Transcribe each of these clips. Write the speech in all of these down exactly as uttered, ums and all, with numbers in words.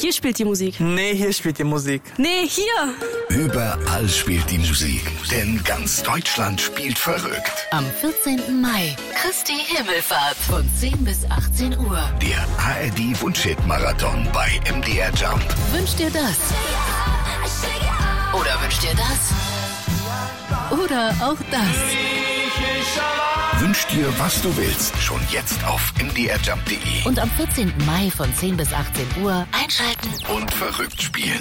hier spielt die Musik. Nee, hier spielt die Musik. Nee, hier. Überall spielt die Musik, denn ganz Deutschland spielt verrückt. Am vierzehnten Mai, Christi Himmelfahrt von zehn bis achtzehn Uhr. Der A R D-Wunschhit-Marathon bei M D R Jump. Wünscht dir das? Oder wünscht dir das? Oder auch das? Wünsch dir, was du willst, schon jetzt auf m d r jump punkt d e. Und am vierzehnten Mai von zehn bis achtzehn Uhr einschalten Und verrückt spielen.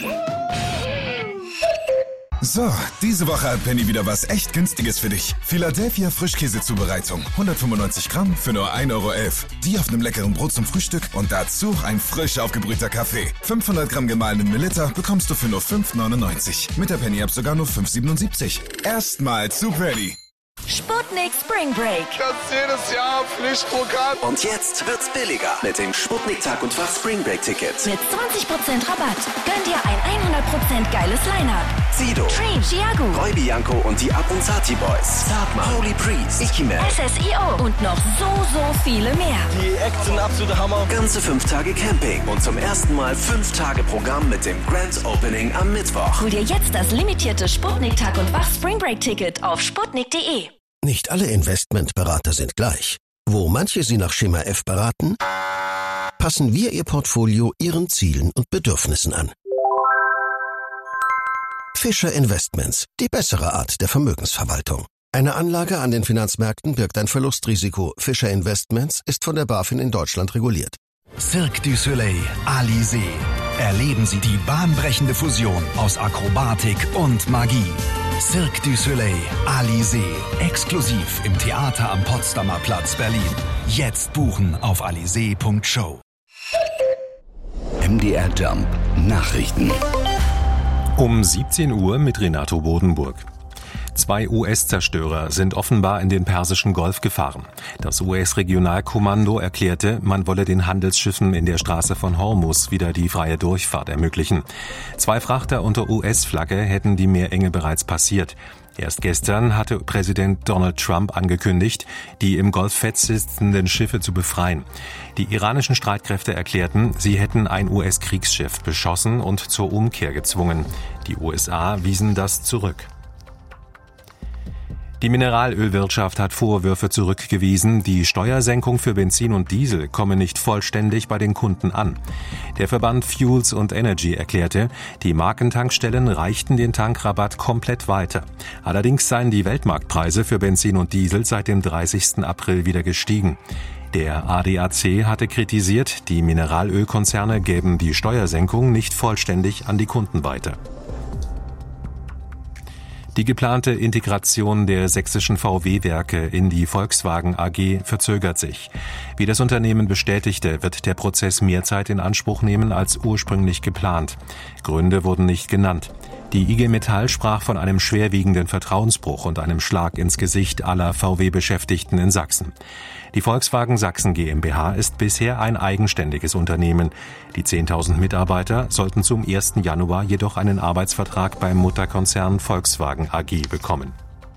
So, diese Woche hat Penny wieder was echt Günstiges für dich. Philadelphia Frischkäsezubereitung. hundertfünfundneunzig Gramm für nur ein Euro elf. Die auf einem leckeren Brot zum Frühstück und dazu ein frisch aufgebrühter Kaffee. fünfhundert Gramm gemahlenen Melitta bekommst du für nur fünf neunundneunzig. Mit der Penny-App sogar nur fünf siebenundsiebzig. Erstmal zu Penny. Sputnik Spring Break. Das ist jedes Jahr Pflichtprogramm. Und jetzt wird's billiger mit dem Sputnik Tag und Fach Spring Break Ticket. Mit zwanzig Prozent Rabatt. Gönn dir ein hundert Prozent geiles Line-Up. Sido, Dream, Chiago, Roy Bianco und die Abronzati Boys. Zartmann, Holy Priest, Ikiman, S S I O und noch so, so viele mehr. Die Acts sind absolute Hammer. Ganze fünf Tage Camping und zum ersten Mal fünf Tage Programm mit dem Grand Opening am Mittwoch. Hol dir jetzt das limitierte Sputnik Tag und Wach Spring Break Ticket auf sputnik punkt de. Nicht alle Investmentberater sind gleich. Wo manche Sie nach Schema F beraten, passen wir Ihr Portfolio Ihren Zielen und Bedürfnissen an. Fischer Investments, die bessere Art der Vermögensverwaltung. Eine Anlage an den Finanzmärkten birgt ein Verlustrisiko. Fischer Investments ist von der BaFin in Deutschland reguliert. Cirque du Soleil, Alizé. Erleben Sie die bahnbrechende Fusion aus Akrobatik und Magie. Cirque du Soleil, Alizé. Exklusiv im Theater am Potsdamer Platz, Berlin. Jetzt buchen auf alizé punkt show. M D R Jump Nachrichten. Um siebzehn Uhr mit Renato Bodenburg. Zwei U S-Zerstörer sind offenbar in den Persischen Golf gefahren. Das U S-Regionalkommando erklärte, man wolle den Handelsschiffen in der Straße von Hormuz wieder die freie Durchfahrt ermöglichen. Zwei Frachter unter U S-Flagge hätten die Meerenge bereits passiert. Erst gestern hatte Präsident Donald Trump angekündigt, die im Golf festsitzenden Schiffe zu befreien. Die iranischen Streitkräfte erklärten, sie hätten ein U S-Kriegsschiff beschossen und zur Umkehr gezwungen. Die U S A wiesen das zurück. Die Mineralölwirtschaft hat Vorwürfe zurückgewiesen, die Steuersenkung für Benzin und Diesel komme nicht vollständig bei den Kunden an. Der Verband Fuels und Energy erklärte, die Markentankstellen reichten den Tankrabatt komplett weiter. Allerdings seien die Weltmarktpreise für Benzin und Diesel seit dem dreißigsten April wieder gestiegen. Der A D A C hatte kritisiert, die Mineralölkonzerne gäben die Steuersenkung nicht vollständig an die Kunden weiter. Die geplante Integration der sächsischen V W-Werke in die Volkswagen A G verzögert sich. Wie das Unternehmen bestätigte, wird der Prozess mehr Zeit in Anspruch nehmen als ursprünglich geplant. Gründe wurden nicht genannt. Die I G Metall sprach von einem schwerwiegenden Vertrauensbruch und einem Schlag ins Gesicht aller V W-Beschäftigten in Sachsen. Die Volkswagen Sachsen GmbH ist bisher ein eigenständiges Unternehmen. Die zehntausend Mitarbeiter sollten zum ersten Januar jedoch einen Arbeitsvertrag beim Mutterkonzern Volkswagen A G bekommen.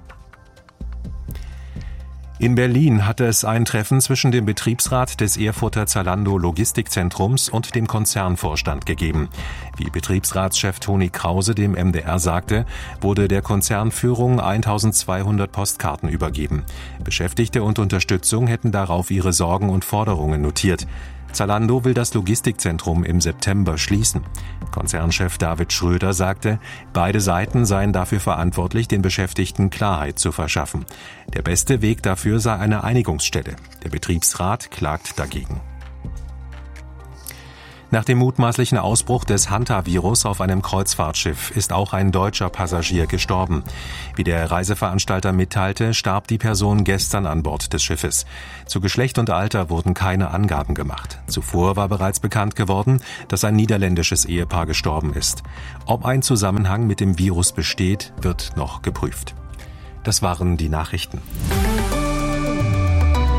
In Berlin hatte es ein Treffen zwischen dem Betriebsrat des Erfurter Zalando Logistikzentrums und dem Konzernvorstand gegeben. Wie Betriebsratschef Toni Krause dem M D R sagte, wurde der Konzernführung eintausendzweihundert Postkarten übergeben. Beschäftigte und Unterstützung hätten darauf ihre Sorgen und Forderungen notiert. Zalando will das Logistikzentrum im September schließen. Konzernchef David Schröder sagte, beide Seiten seien dafür verantwortlich, den Beschäftigten Klarheit zu verschaffen. Der beste Weg dafür sei eine Einigungsstelle. Der Betriebsrat klagt dagegen. Nach dem mutmaßlichen Ausbruch des Hantavirus auf einem Kreuzfahrtschiff ist auch ein deutscher Passagier gestorben. Wie der Reiseveranstalter mitteilte, starb die Person gestern an Bord des Schiffes. Zu Geschlecht und Alter wurden keine Angaben gemacht. Zuvor war bereits bekannt geworden, dass ein niederländisches Ehepaar gestorben ist. Ob ein Zusammenhang mit dem Virus besteht, wird noch geprüft. Das waren die Nachrichten.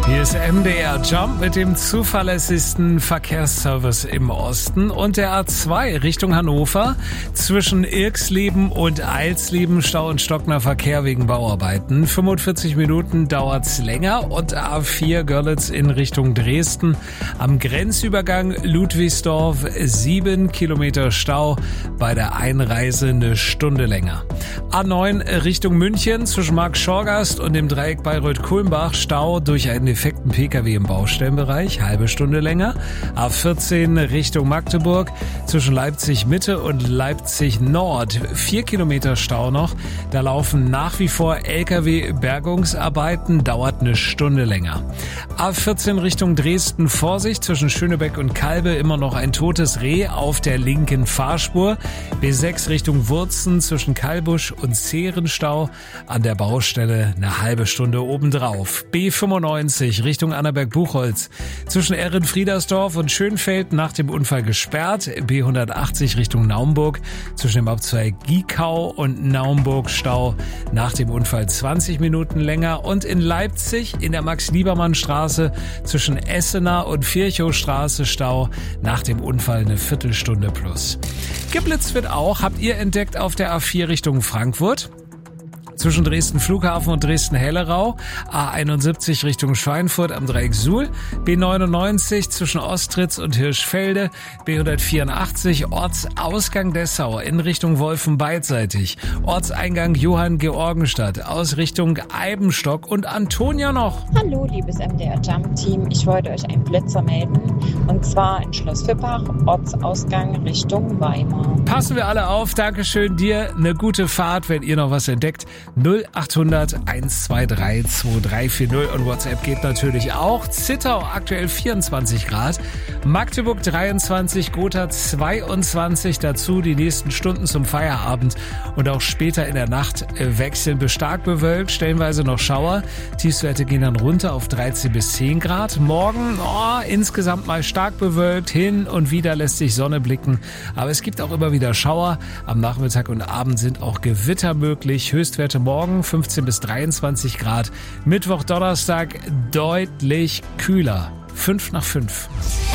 Hier ist M D R Jump mit dem zuverlässigsten Verkehrsservice im Osten und der A zwei Richtung Hannover. Zwischen Irxleben und Eilsleben Stau und stockender Verkehr wegen Bauarbeiten. fünfundvierzig Minuten dauert's länger und A vier Görlitz in Richtung Dresden. Am Grenzübergang Ludwigsdorf sieben Kilometer Stau, bei der Einreise eine Stunde länger. A neun Richtung München zwischen Mark Schorgast und dem Dreieck Bayreuth-Kulmbach Stau durch einen defekten Pkw im Baustellenbereich, halbe Stunde länger. A vierzehn Richtung Magdeburg zwischen Leipzig Mitte und Leipzig Nord, vier Kilometer Stau noch. Da laufen nach wie vor L K W-Bergungsarbeiten, dauert eine Stunde länger. A vierzehn Richtung Dresden, Vorsicht zwischen Schönebeck und Kalbe, immer noch ein totes Reh auf der linken Fahrspur. B sechs Richtung Wurzen zwischen Kalbusch und Zehrenstau, an der Baustelle eine halbe Stunde obendrauf. B fünfundneunzig Richtung Annaberg-Buchholz zwischen Errenfriedersdorf und Schönfeld nach dem Unfall gesperrt. B hundertachtzig Richtung Naumburg zwischen dem Abzweig Giekau und Naumburg Stau, nach dem Unfall zwanzig Minuten länger. Und in Leipzig in der Max-Liebermann-Straße zwischen Essener und Virchowstraße Stau, nach dem Unfall eine Viertelstunde plus. Geblitzt wird auch, habt ihr entdeckt, auf der A vier Richtung Frankfurt. Zwischen Dresden Flughafen und Dresden-Hellerau, A einundsiebzig Richtung Schweinfurt am Dreieck Suhl, B neunundneunzig zwischen Ostritz und Hirschfelde, B hundertvierundachtzig Ortsausgang Dessau in Richtung Wolfen beidseitig, Ortseingang Johann Georgenstadt aus Richtung Eibenstock und Antonia noch. Hallo liebes M D R Jump Team, ich wollte euch einen Blitzer melden und zwar in Schloss Fippach, Ortsausgang Richtung Weimar. Passen wir alle auf, Dankeschön dir, eine gute Fahrt, wenn ihr noch was entdeckt. null achthundert eins zwei drei zwei drei vier null und WhatsApp geht natürlich auch. Zittau aktuell vierundzwanzig Grad, Magdeburg dreiundzwanzig, Gotha zweiundzwanzig, dazu die nächsten Stunden zum Feierabend und auch später in der Nacht wechseln bis stark bewölkt, stellenweise noch Schauer. Tiefstwerte gehen dann runter auf dreizehn bis zehn Grad. Morgen oh, insgesamt mal stark bewölkt, hin und wieder lässt sich Sonne blicken, aber es gibt auch immer wieder Schauer. Am Nachmittag und Abend sind auch Gewitter möglich, Höchstwerte morgen fünfzehn bis dreiundzwanzig Grad. Mittwoch, Donnerstag deutlich kühler. fünf nach fünf.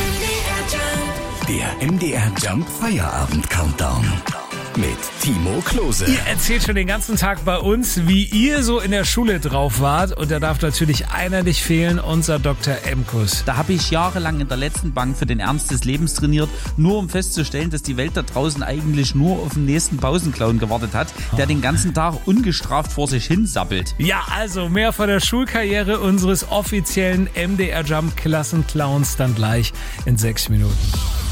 Der M D R Jump Feierabend Countdown mit Timo Klose. Ihr erzählt schon den ganzen Tag bei uns, wie ihr so in der Schule drauf wart. Und da darf natürlich einer nicht fehlen, unser Doktor Emkus. Da habe ich jahrelang in der letzten Bank für den Ernst des Lebens trainiert, nur um festzustellen, dass die Welt da draußen eigentlich nur auf den nächsten Pausenclown gewartet hat, der den ganzen Tag ungestraft vor sich hin sappelt. Ja, also mehr von der Schulkarriere unseres offiziellen M D R Jump Klassenclowns dann gleich in sechs Minuten.